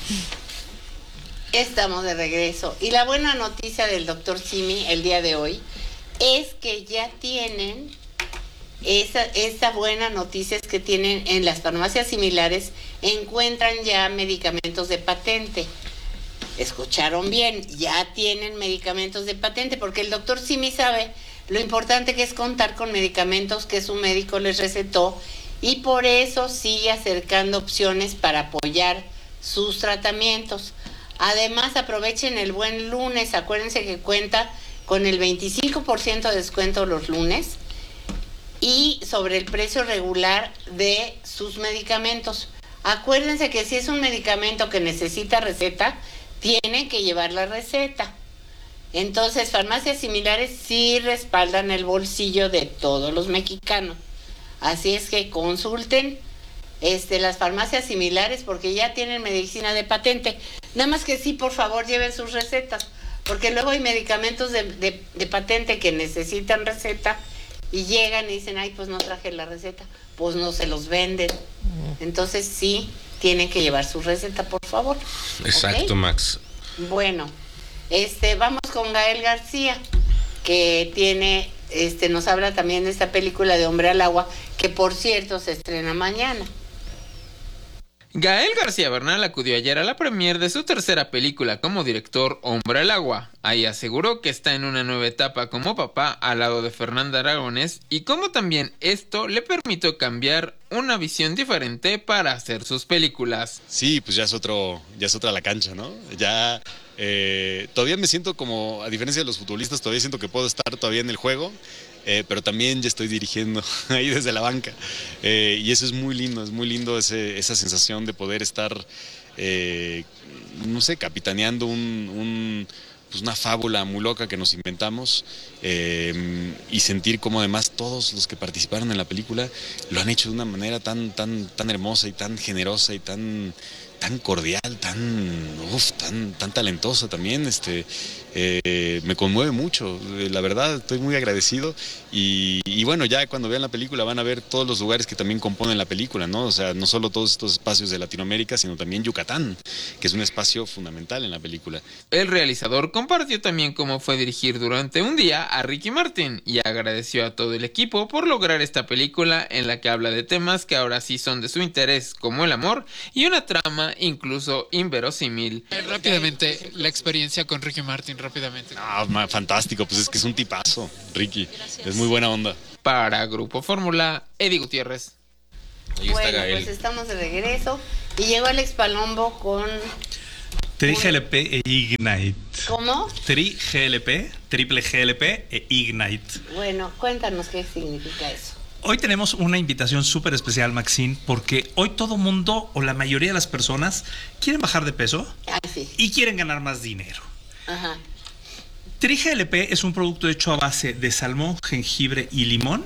Estamos de regreso. Y la buena noticia del doctor Simi el día de hoy es que ya tienen, esa buena noticia es que tienen en las farmacias similares, encuentran ya medicamentos de patente. Escucharon bien, ya tienen medicamentos de patente, porque el doctor Simi sabe lo importante que es contar con medicamentos que su médico les recetó, y por eso sigue acercando opciones para apoyar sus tratamientos. Además, aprovechen el buen lunes. Acuérdense que cuenta con el 25% de descuento los lunes y sobre el precio regular de sus medicamentos. Acuérdense que si es un medicamento que necesita receta, tienen que llevar la receta. Entonces, farmacias similares sí respaldan el bolsillo de todos los mexicanos. Así es que consulten las farmacias similares, porque ya tienen medicina de patente. Nada más que sí, por favor, lleven sus recetas, porque luego hay medicamentos de patente que necesitan receta y llegan y dicen, ay, pues no traje la receta, pues no se los venden. Entonces sí, tienen que llevar su receta, por favor. Exacto, ¿okay? Max. Bueno, vamos con Gael García, que tiene, nos habla también de esta película de Hombre al Agua, que por cierto se estrena mañana. Gael García Bernal acudió ayer a la premier de su tercera película como director, Hombre al Agua. Ahí aseguró que está en una nueva etapa como papá al lado de Fernanda Aragonés, y como también esto le permitió cambiar una visión diferente para hacer sus películas. Sí, pues ya es otra la cancha, ¿no? Ya todavía me siento como, a diferencia de los futbolistas, todavía siento que puedo estar todavía en el juego. Pero también ya estoy dirigiendo ahí desde la banca, y eso es muy lindo esa sensación de poder estar, no sé, capitaneando pues una fábula muy loca que nos inventamos, y sentir como además todos los que participaron en la película lo han hecho de una manera tan hermosa y tan generosa y tan cordial, tan talentosa también. Me conmueve mucho, la verdad, estoy muy agradecido, y bueno, ya cuando vean la película van a ver todos los lugares que también componen la película, ¿no? O sea, no solo todos estos espacios de Latinoamérica, sino también Yucatán, que es un espacio fundamental en la película. El realizador compartió también cómo fue dirigir durante un día a Ricky Martin y agradeció a todo el equipo por lograr esta película en la que habla de temas que ahora sí son de su interés, como el amor y una trama incluso inverosímil. Rápidamente, la experiencia con Ricky Martin, rápidamente. No, fantástico, pues es que es un tipazo, Ricky. Gracias. Es muy buena onda. Para Grupo Fórmula, Eddie Gutiérrez. Ahí está Gael. Pues estamos de regreso y llegó Alex Palombo con TriGLP e Ignite. ¿Cómo? TriGLP, triple GLP e Ignite. Bueno, cuéntanos qué significa eso. Hoy tenemos una invitación súper especial, Maxine, porque hoy todo mundo, o la mayoría de las personas, quieren bajar de peso. Sí. Y quieren ganar más dinero. Ajá. TriGLP es un producto hecho a base de salmón, jengibre y limón.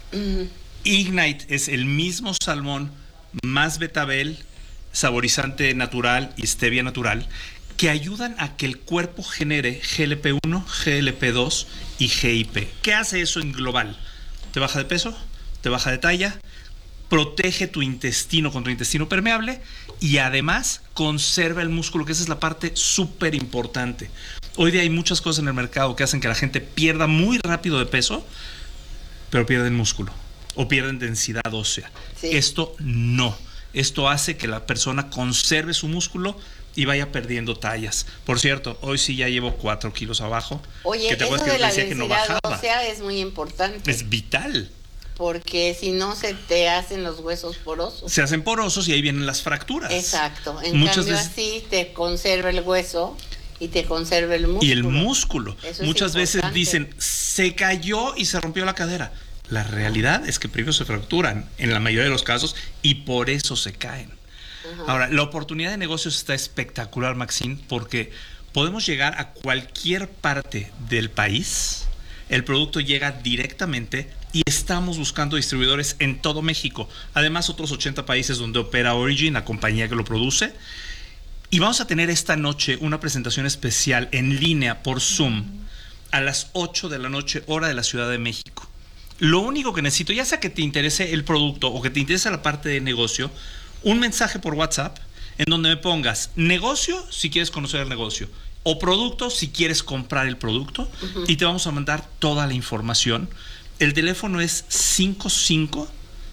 Ignite es el mismo salmón más betabel, saborizante natural y stevia natural, que ayudan a que el cuerpo genere GLP-1, GLP-2 y GIP. ¿Qué hace eso en global? Te baja de peso, te baja de talla, protege tu intestino contra intestino permeable y además conserva el músculo, que esa es la parte súper importante. Hoy día hay muchas cosas en el mercado que hacen que la gente pierda muy rápido de peso, pero pierden músculo o pierden densidad ósea. Sí. Esto no. Esto hace que la persona conserve su músculo y vaya perdiendo tallas. Por cierto, hoy sí ya llevo 4 kilos abajo. Oye, que te eso que de la decía densidad que no bajaba. Ósea es muy importante. Es vital. Porque si no se te hacen los huesos porosos. Se hacen porosos y ahí vienen las fracturas. Exacto. En Muchas cambio veces... así te conserva el hueso y te conserva el músculo. Y el músculo. Eso Muchas veces dicen, se cayó y se rompió la cadera. La realidad es que primero se fracturan en la mayoría de los casos y por eso se caen. Ajá. Ahora, la oportunidad de negocios está espectacular, Maxine, porque podemos llegar a cualquier parte del país. El producto llega directamente y estamos buscando distribuidores en todo México. Además, otros 80 países donde opera Origin, la compañía que lo produce. Y vamos a tener esta noche una presentación especial en línea por Zoom a las 8 de la noche, hora de la Ciudad de México. Lo único que necesito, ya sea que te interese el producto o que te interese la parte de negocio, un mensaje por WhatsApp en donde me pongas negocio si quieres conocer el negocio o producto si quieres comprar el producto, y te vamos a mandar toda la información. El teléfono es 55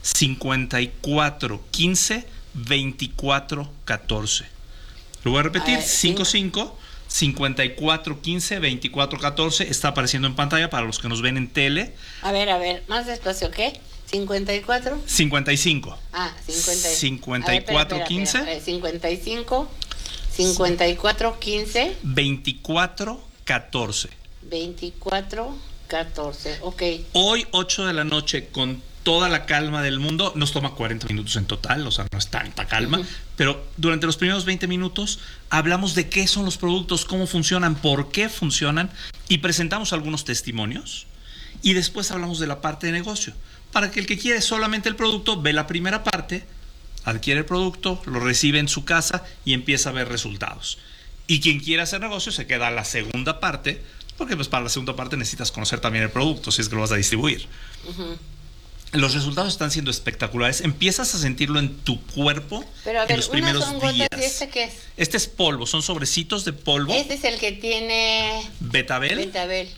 54 15 24 14. Lo voy a repetir, 55 54 15 24 14. Está apareciendo en pantalla para los que nos ven en tele. A ver, más despacio, ¿qué? 54. 55. 54 15. 55 54 15 24 14. 24 14. Ok. Hoy, 8 de la noche, con toda la calma del mundo, nos toma 40 minutos en total, o sea, no es tanta calma, pero durante los primeros 20 minutos hablamos de qué son los productos, cómo funcionan, por qué funcionan, y presentamos algunos testimonios, y después hablamos de la parte de negocio, para que el que quiere solamente el producto ve la primera parte, adquiere el producto, lo recibe en su casa y empieza a ver resultados. Y quien quiera hacer negocio se queda a la segunda parte, porque pues para la segunda parte necesitas conocer también el producto, si es que lo vas a distribuir. Los resultados están siendo espectaculares. Empiezas a sentirlo en tu cuerpo. Pero a ver, en los primeros son gotas, días. ¿y este qué es? Este es polvo, son sobrecitos de polvo. Este es el que tiene Betabel,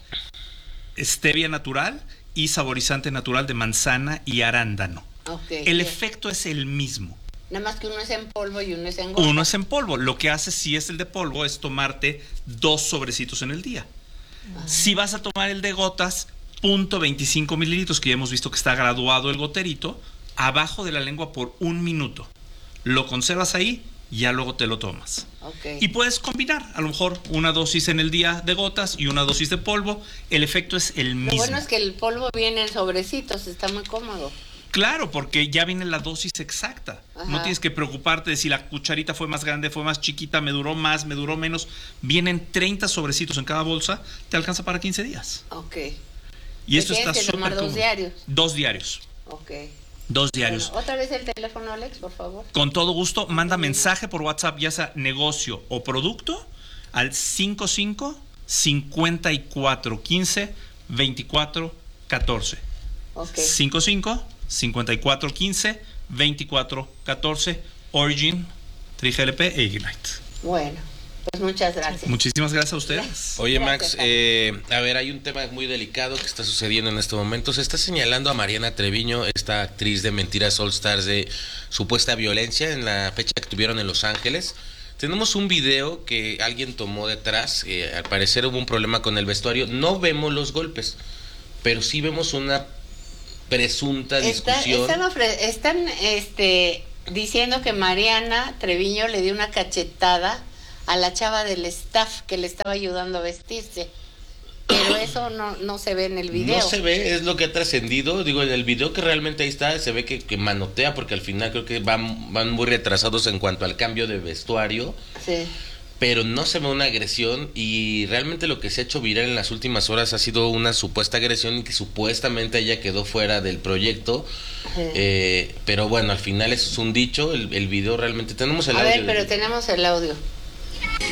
stevia natural y saborizante natural de manzana y arándano. Okay, el efecto es el mismo. Nada más que uno es en polvo y uno es en gota. Uno es en polvo. Lo que hace, si es el de polvo, es tomarte 2 sobrecitos en el día. Si vas a tomar el de gotas, 0.25 mililitros, que ya hemos visto que está graduado el goterito, abajo de la lengua por 1 minuto. Lo conservas ahí y ya luego te lo tomas. Okay. Y puedes combinar, a lo mejor una dosis en el día de gotas y una dosis de polvo. El efecto es el mismo. Lo bueno es que el polvo viene en sobrecitos, está muy cómodo. Claro, porque ya viene la dosis exacta. Ajá. No tienes que preocuparte de si la cucharita fue más grande, fue más chiquita, me duró más, me duró menos. Vienen 30 sobrecitos en cada bolsa, te alcanza para 15 días. Ok. Y esto está súper súper cómodo. 2 diarios. 2 diarios. Ok. 2 diarios. Bueno, otra vez el teléfono, Alex, por favor. Con todo gusto, manda mensaje por WhatsApp, ya sea negocio o producto, al 55 54 15 24 14. Ok. 55 54 15 24 14. Origin, TriGLP e Ignite. Bueno, pues muchas gracias. Muchísimas gracias a ustedes. Oye, Max, Gracias, a ver, hay un tema muy delicado que está sucediendo en este momento. Se está señalando a Mariana Treviño, esta actriz de Mentiras All Stars, de supuesta violencia en la fecha que tuvieron en Los Ángeles. Tenemos un video que alguien tomó detrás. Al parecer hubo un problema con el vestuario. No vemos los golpes, pero sí vemos una presunta discusión. Están diciendo que Mariana Treviño le dio una cachetada a la chava del staff que le estaba ayudando a vestirse. Pero eso no se ve en el video. No se ve, es lo que ha trascendido. Digo, en el video que realmente ahí está, se ve que manotea, porque al final creo que van muy retrasados en cuanto al cambio de vestuario. Sí. Pero no se ve una agresión, y realmente lo que se ha hecho viral en las últimas horas ha sido una supuesta agresión y que supuestamente ella quedó fuera del proyecto. Sí. Pero bueno, al final eso es un dicho. El video realmente tenemos el A audio. ver, pero tenemos el audio.